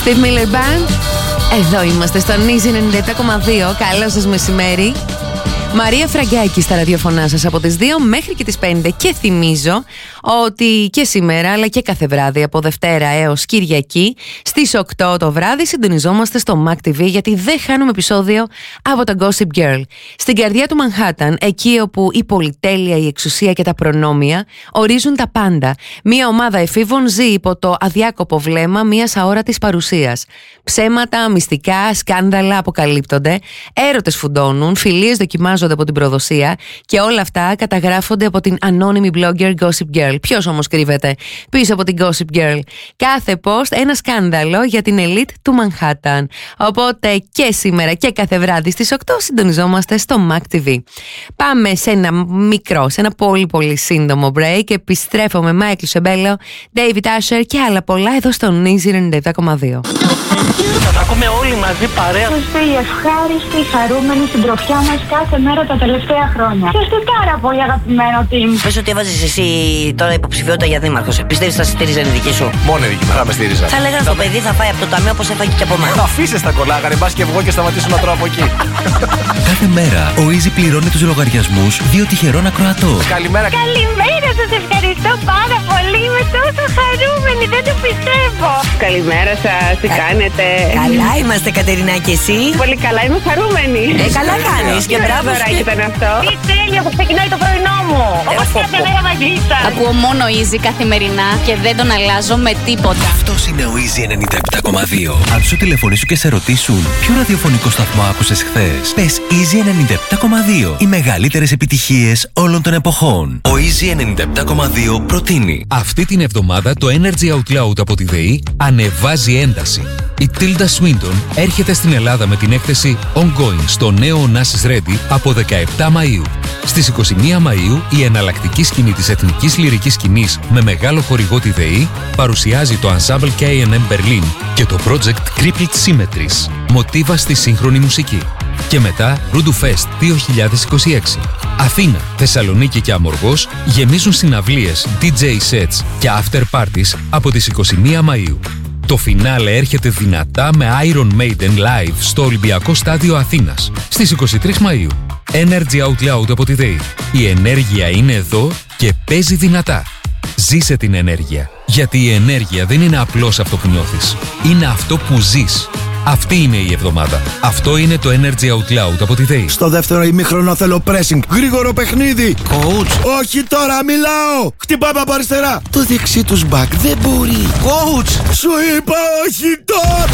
Steve Miller Band. Εδώ είμαστε στο Easy 97,2. Καλό σας μεσημέρι. Μαρία Φραγκάκη στα ραδιοφωνά σας από τις 2 μέχρι και τις 5 και θυμίζω ότι και σήμερα αλλά και κάθε βράδυ από Δευτέρα έως Κυριακή στις 8 το βράδυ συντονιζόμαστε στο Mac TV γιατί δεν χάνουμε επεισόδιο από τα Gossip Girl. Στην καρδιά του Μανχάταν, εκεί όπου η πολυτέλεια, η εξουσία και τα προνόμια ορίζουν τα πάντα. Μια ομάδα εφήβων ζει υπό το αδιάκοπο βλέμμα μιας αόρατης παρουσίας. Ψέματα, μυστικά, σκάνδαλα αποκαλύπτονται, έρωτες φουντώνουν, φιλίες δοκιμάζονται από την προδοσία και όλα αυτά καταγράφονται από την ανώνυμη blogger Gossip Girl. Ποιος όμως κρύβεται πίσω από την Gossip Girl? Κάθε post ένα σκάνδαλο για την elite του Μανχάταν. Οπότε και σήμερα και κάθε βράδυ στις 8 συντονιζόμαστε στο Mac TV. Πάμε σε ένα πολύ σύντομο break και επιστρέφω με Μάικλ Σεμπέλο, David Asher και άλλα πολλά εδώ στο Easy 97,2. Θα τα ακούμε όλοι μαζί παρέα. Είστε η ευχάριστη, χαρούμενη συντροφιά μας κάθε μέρα τα τελευταία χρόνια. Και είστε πάρα πολύ αγαπημένο team. Πες ότι έβαζες εσύ τώρα υποψηφιότητα για δήμαρχος. Πιστεύεις θα στήριζαν η δική σου? Μόνο η δική μου θα με στήριζα. Θα λέγανε στο παιδί θα φάει από το ταμείο όπως έφαγε και από εμάς. Αφήσεις τα κολλάγανε, μπας και βγω και σταματήσω να τρώω από εκεί. Κάθε μέρα ο Easy πληρώνει τους λογαριασμούς 2 τυχερών ακροατών. Καλημέρα. Καλημέρα, σας ευχαριστώ πάρα πολύ. Είμαι τόσο χαρούμενη, δεν το πιστεύω. Καλημέρα σας, τι κάνετε? Καλά είμαστε, Κατερίνα, και εσύ? Πολύ καλά, είμαι χαρούμενη. Καλά κάνεις και μπράβο σου. Ήταν αυτό. Τι τέλεια που ξεκινάει το πρωινό μου. Όπως κάθε μέρα μαζί σας. Ακούω μόνο Easy καθημερινά και δεν τον αλλάζω με τίποτα. Αυτός είναι ο Easy 97,2. Αν σου τηλεφωνήσουν και σε ρωτήσουν ποιο ραδιοφωνικό σταθμό άκουσες χθες, πες Easy 97,2. Οι μεγαλύτερες επιτυχίες όλων των εποχών. Ο Easy 97,2 προτείνει. Αυτή την εβδομάδα το Energy Out Loud από τη ΔΕΗ ανεβάζει ένταση. Η Tilda Swinton έρχεται στην Ελλάδα με την έκθεση Ongoing στο νέο Onassis Ready από 17 Μαΐου. Στις 21 Μαΐου η εναλλακτική σκηνή της εθνικής λυρικής σκηνής με μεγάλο χορηγό τη ΔΕΗ παρουσιάζει το Ensemble K&M Berlin και το project Crippled Symmetries, μοτίβα στη σύγχρονη μουσική. Και μετά Rudu Fest 2026. Αθήνα, Θεσσαλονίκη και Αμοργός γεμίζουν συναυλίες, DJ sets και after parties από τις 21 Μαΐου. Το φινάλε έρχεται δυνατά με Iron Maiden live στο Ολυμπιακό Στάδιο Αθήνας στις 23 Μαΐου. Energy Out Loud από τη ΔΕΗ. Η ενέργεια είναι εδώ και παίζει δυνατά. Ζήσε την ενέργεια. Γιατί η ενέργεια δεν είναι απλώς αυτό που νιώθεις. Είναι αυτό που ζεις. Αυτή είναι η εβδομάδα. Αυτό είναι το Energy Out Loud από τη ΔΕΗ. Στο δεύτερο ημίχρονο θέλω pressing. Γρήγορο παιχνίδι. Coach. Όχι τώρα, μιλάω. Χτυπάμε από αριστερά. Το δεξί τους back δεν μπορεί. Coach. Σου είπα όχι τώρα.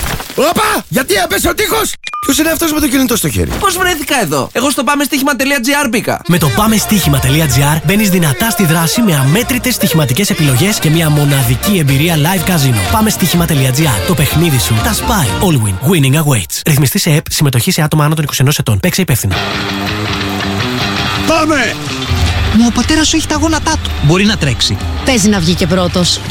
Όπα! Γιατί έπεσε ο τείχος! Ποιος είναι αυτός με το κινητό στο χέρι? Πώς βρέθηκα εδώ? Εγώ στο πάμεστοίχημα.gr μπήκα. Με το πάμεστοίχημα.gr μπαίνεις δυνατά στη δράση με αμέτρητες στοιχηματικές επιλογές και μια μοναδική εμπειρία live casino. Πάμεστοίχημα.gr. Το παιχνίδι σου τα σπάει. All win. Winning awaits. Ρυθμιστή σε ΕΠ. Συμμετοχή σε άτομα άνω των 21 ετών. Παίξε υπεύθυνα. Πάμε! Μα ο πατέρας σου έχει τα γόνατά του. Μπορεί να τρέξει. Παίζει να βγει και πρώτος.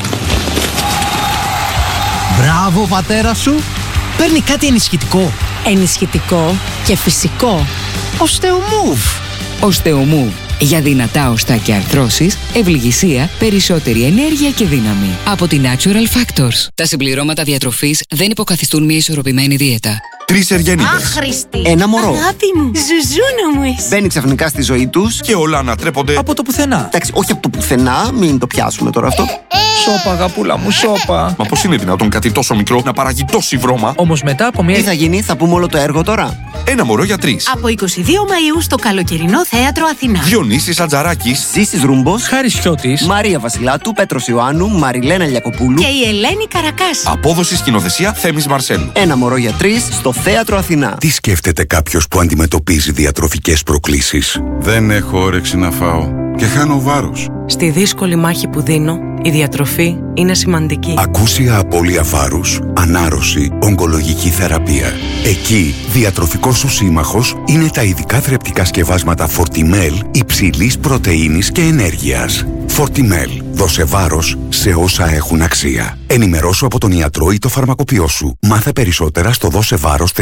Μπράβο, πατέρα σου. Παίρνει κάτι ενισχυτικό. Ενισχυτικό και φυσικό. Osteomove. Osteomove. Για δυνατά οστά και αρθρώσεις, ευληγησία, περισσότερη ενέργεια και δύναμη. Από τη Natural Factors. Τα συμπληρώματα διατροφής δεν υποκαθιστούν μια ισορροπημένη δίαιτα. 3 εργένιδες. Άχρηστη. Ένα μωρό. Αγάπη μου. Ζουζούνα μου είσαι. Μπαίνει ξαφνικά στη ζωή τους Και όλα ανατρέπονται Από το πουθενά. Εντάξει, όχι από το πουθενά, μην το πιάσουμε τώρα αυτό. Σώπα, αγαπούλα μου, σώπα. Μα πώς είναι δυνατόν κάτι τόσο μικρό να παράγει τόση βρώμα? Όμως μετά από Τι μια. θα γίνει, θα πούμε όλο το έργο τώρα? Ένα μωρό για 3. Από 22 Μαΐου στο καλοκαιρινό θέατρο Αθηνά. Διονύσης Ατζαράκης. Ζήσης Ρούμπος, Χάρης Χιώτης. Μαρία Βασιλάτου, Πέτρος Ιωάννου, Μαριλένα Λιακοπούλου. Και η Ελένη Καρακάση. Απόδοση σκηνοθεσία Θέμης Μαρσέλου. Ένα μωρό για 3 στο θέατρο Αθηνά. Τι σκέφτεται κάποιος που αντιμετωπίζει διατροφικές προκλήσεις? Δεν έχω όρεξη να φάω και χάνω βάρος. Στη δύσκολη μάχη που δίνω, η διατροφή είναι σημαντική. Ακούσια απώλεια βάρους, ανάρρωση, ογκολογική θεραπεία. Εκεί, διατροφικός σου σύμμαχος είναι τα ειδικά θρεπτικά σκευάσματα Fortimel υψηλής πρωτεΐνης και ενέργειας. Fortimel. Δώσε βάρος σε όσα έχουν αξία. Ενημερώσου από τον ιατρό ή το φαρμακοποιό σου. Μάθε περισσότερα στο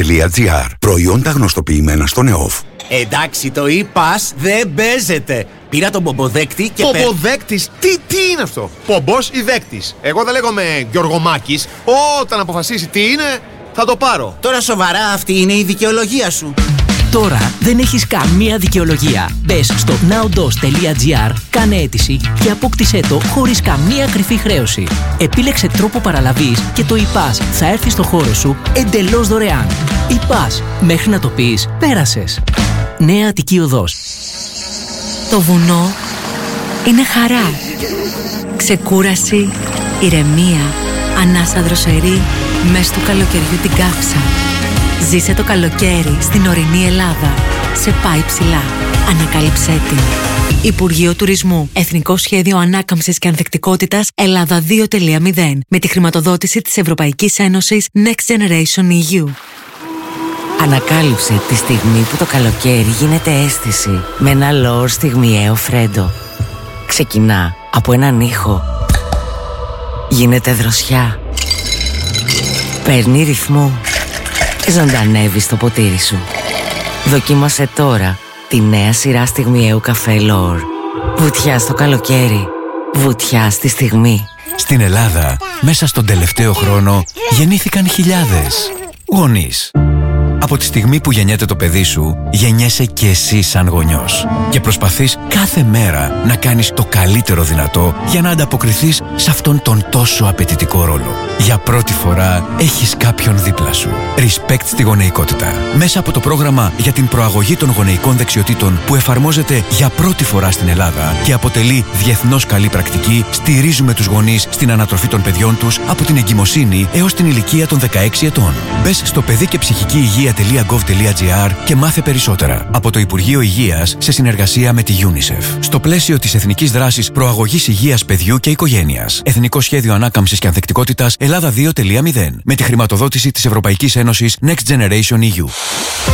δώσεβάρος.gr. Προϊόντα γνωστοποιημένα στον ΕΟΦ. Εντάξει, το e-pass δεν παίζεται. Πήρα τον πομποδέκτη και. Πομποδέκτης, τι είναι αυτό? Πομπός ή δέκτης? Εγώ δεν λέγομαι Γιωργομάκης. Όταν αποφασίσει τι είναι, θα το πάρω. Τώρα σοβαρά, αυτή είναι η δικαιολογία σου? Τώρα δεν έχεις καμία δικαιολογία. Μπες στο nowdos.gr, κάνε αίτηση και απόκτησέ το χωρίς καμία κρυφή χρέωση. Επίλεξε τρόπο παραλαβής και το ePass θα έρθει στο χώρο σου εντελώς δωρεάν. ePass, μέχρι να το πεις, πέρασες. Νέα Αττική Οδός. Το βουνό είναι χαρά. Ξεκούραση, ηρεμία, ανάσα δροσερή, μες του καλοκαιριού την κάψα. Ζήσε το καλοκαίρι στην ορεινή Ελλάδα. Σε πάει ψηλά. Ανακάλυψέ την. Υπουργείο Τουρισμού. Εθνικό Σχέδιο Ανάκαμψης και Ανθεκτικότητας Ελλάδα 2.0. Με τη χρηματοδότηση της Ευρωπαϊκής Ένωσης Next Generation EU. Ανακάλυψε τη στιγμή που το καλοκαίρι γίνεται αίσθηση με ένα λόρ στιγμιαίο φρέντο. Ξεκινά από έναν ήχο. Γίνεται δροσιά. Παίρνει ρυθμό. Ζωντανεύει στο ποτήρι σου. Δοκίμασε τώρα τη νέα σειρά στιγμιαίου καφέ Λόρ. Βουτιά στο καλοκαίρι. Βουτιά στη στιγμή. Στην Ελλάδα, μέσα στον τελευταίο χρόνο, γεννήθηκαν χιλιάδες γονείς. Από τη στιγμή που γεννιέται το παιδί σου, γεννιέσαι και εσύ σαν γονιός. Και προσπαθείς κάθε μέρα να κάνεις το καλύτερο δυνατό για να ανταποκριθείς σε αυτόν τον τόσο απαιτητικό ρόλο. Για πρώτη φορά έχεις κάποιον δίπλα σου. Respect στη γονεϊκότητα. Μέσα από το πρόγραμμα για την προαγωγή των γονεϊκών δεξιοτήτων που εφαρμόζεται για πρώτη φορά στην Ελλάδα και αποτελεί διεθνώς καλή πρακτική, στηρίζουμε τους γονείς στην ανατροφή των παιδιών τους από την εγκυμοσύνη έως την ηλικία των 16 ετών. Μπες στο παιδί και ψυχική υγεία.gov.gr και μάθε περισσότερα. Από το Υπουργείο Υγείας σε συνεργασία με τη UNICEF. Στο πλαίσιο της Εθνικής Δράσης Προαγωγής Υγείας Παιδιού και Οικογένειας. Εθνικό Σχέδιο Ανάκαμψης και Ανθεκτικότητας Ελλάδα 2.0. Με τη χρηματοδότηση της Ευρωπαϊκής Ένωσης Next Generation EU.